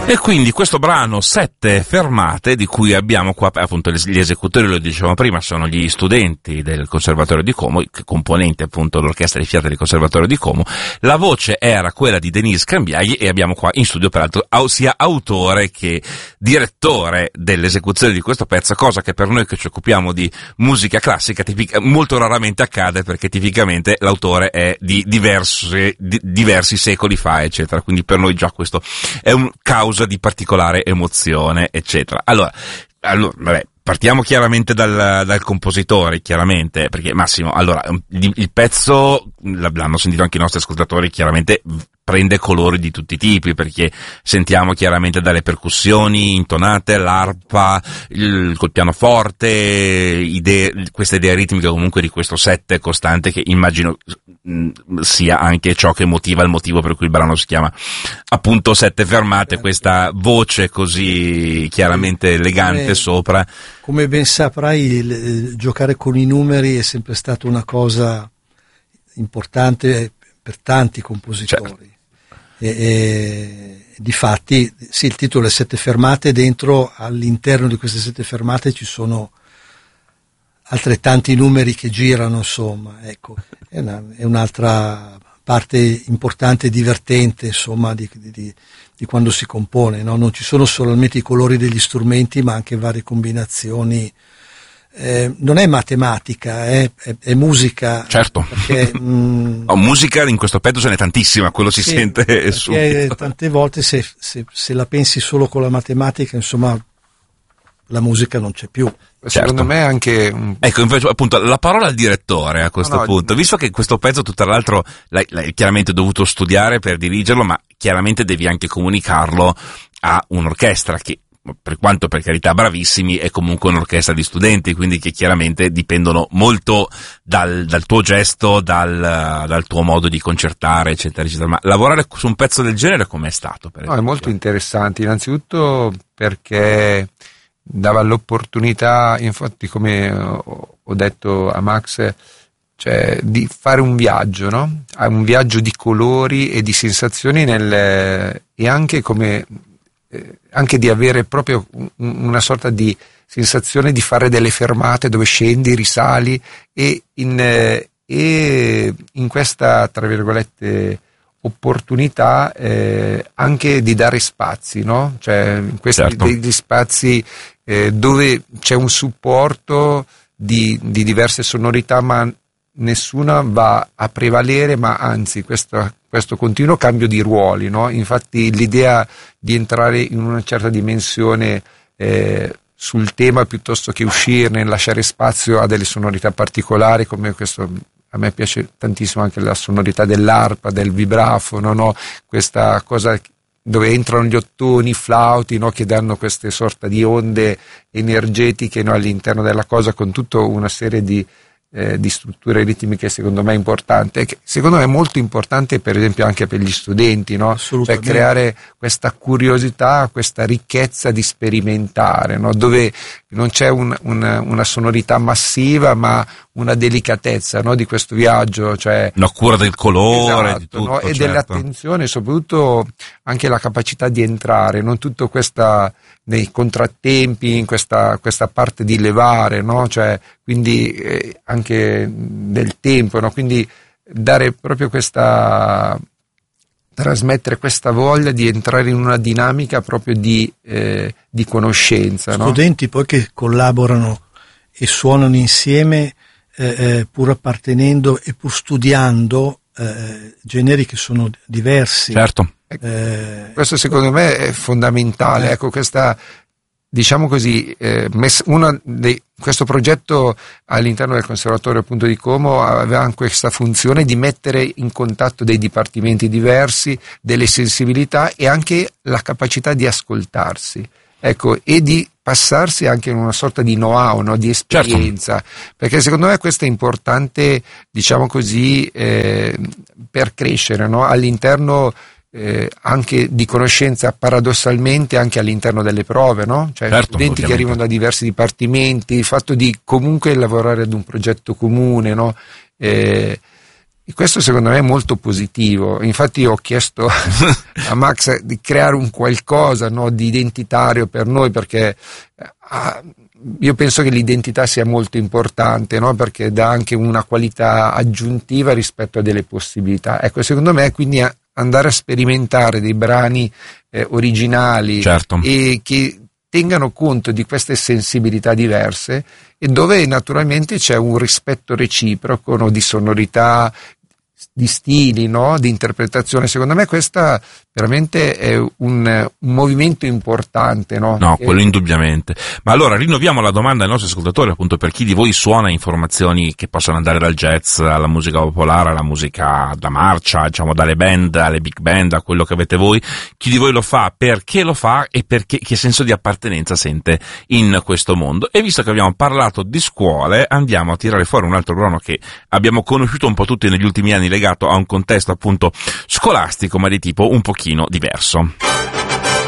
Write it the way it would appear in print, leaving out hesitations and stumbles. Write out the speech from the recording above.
E quindi questo brano, 7 fermate, di cui abbiamo qua, appunto, gli esecutori, lo dicevamo prima, sono gli studenti del Conservatorio di Como, componenti appunto l'orchestra di fiata del Conservatorio di Como. La voce era quella di Denise Cambiaghi e abbiamo qua in studio peraltro sia autore che direttore dell'esecuzione di questo pezzo, cosa che per noi che ci occupiamo di musica classica molto raramente accade, perché tipicamente l'autore è di diversi secoli fa, eccetera. Quindi per noi già questo è un causa di particolare emozione, eccetera. Allora, vabbè, partiamo chiaramente dal compositore, chiaramente, perché Massimo, allora, il pezzo, l'hanno sentito anche i nostri ascoltatori, chiaramente prende colori di tutti i tipi, sentiamo chiaramente dalle percussioni intonate, l'arpa, col pianoforte, queste idee ritmiche comunque di questo 7 costante, che immagino sia anche ciò che motiva il motivo per cui il brano si chiama appunto 7 fermate, questa voce così chiaramente elegante sopra. Come ben saprai, giocare con i numeri è sempre stata una cosa importante per tanti compositori. Certo. E difatti, sì, il titolo è 7 fermate, dentro, all'interno di queste 7 fermate ci sono altrettanti numeri che girano, insomma, ecco, è un'altra parte importante e divertente, insomma, di quando si compone, no? Non ci sono solamente i colori degli strumenti, ma anche varie combinazioni. Non è matematica, è musica. Certo. Perché, musica in questo pezzo ce n'è tantissima, quello si sente subito. Tante volte se la pensi solo con la matematica, insomma, la musica non c'è più. Secondo me anche ecco, invece, appunto, la parola al direttore a questo punto, visto che questo pezzo tu tra l'altro l'hai chiaramente dovuto studiare per dirigerlo, ma chiaramente devi anche comunicarlo a un'orchestra che, per quanto per carità bravissimi, è comunque un'orchestra di studenti, quindi che chiaramente dipendono molto dal tuo gesto, dal tuo modo di concertare, eccetera, eccetera. Ma lavorare su un pezzo del genere com'è stato? È molto interessante, innanzitutto perché dava l'opportunità, infatti, come ho detto a Max, cioè di fare un viaggio, no? Un viaggio di colori e di sensazioni e anche come anche di avere proprio una sorta di sensazione di fare delle fermate dove scendi, risali e in questa, tra virgolette, opportunità anche di dare spazi, no? Cioè questi certo. degli spazi dove c'è un supporto di diverse sonorità, ma nessuna va a prevalere, ma anzi questo continuo cambio di ruoli, no? Infatti l'idea di entrare in una certa dimensione sul tema piuttosto che uscirne, lasciare spazio a delle sonorità particolari, come questo. A me piace tantissimo anche la sonorità dell'arpa, del vibrafono, no? Questa cosa dove entrano gli ottoni, i flauti, no? Che danno queste sorta di onde energetiche, no? All'interno della cosa, con tutta una serie di strutture ritmiche, secondo me importante, che secondo me è molto importante per esempio anche per gli studenti, no? Cioè creare questa curiosità, questa ricchezza di sperimentare, no? Dove non c'è una sonorità massiva, ma una delicatezza, no? Di questo viaggio, cioè una cura del colore, esatto, di tutto, no? E certo. dell'attenzione, soprattutto anche la capacità di entrare, non tutto questa nei contrattempi, in questa parte di levare, no? Cioè, quindi anche del tempo, no? Quindi dare proprio trasmettere questa voglia di entrare in una dinamica proprio di conoscenza, no? Studenti poi che collaborano e suonano insieme, pur appartenendo e pur studiando generi che sono diversi. Certo. Questo secondo me è fondamentale, ecco, questa, diciamo così, questo progetto all'interno del Conservatorio appunto di Como aveva anche questa funzione di mettere in contatto dei dipartimenti diversi, delle sensibilità e anche la capacità di ascoltarsi, ecco, e di passarsi anche in una sorta di know-how, no? Di esperienza, certo. Perché secondo me questo è importante, diciamo così, per crescere, no? All'interno anche di conoscenza, paradossalmente anche all'interno delle prove, no? Cioè certo, studenti ovviamente. Che arrivano da diversi dipartimenti, il fatto di comunque lavorare ad un progetto comune, no? E questo secondo me è molto positivo. Infatti ho chiesto a Max di creare un qualcosa, no, di identitario per noi, perché io penso che l'identità sia molto importante, no? Perché dà anche una qualità aggiuntiva rispetto a delle possibilità. Ecco, secondo me quindi andare a sperimentare dei brani originali, certo, e che tengano conto di queste sensibilità diverse, e dove naturalmente c'è un rispetto reciproco, no? Di sonorità, di stili, no? Di interpretazione. Secondo me questa veramente è un movimento importante, no? No, quello indubbiamente. Ma allora rinnoviamo la domanda ai nostri ascoltatori, appunto, per chi di voi suona informazioni che possono andare dal jazz alla musica popolare, alla musica da marcia, diciamo dalle band alle big band, a quello che avete voi. Chi di voi lo fa, perché lo fa e perché, che senso di appartenenza sente in questo mondo. E visto che abbiamo parlato di scuole, andiamo a tirare fuori un altro brano che abbiamo conosciuto un po' tutti negli ultimi anni, legato a un contesto appunto scolastico, ma di tipo un pochino diverso.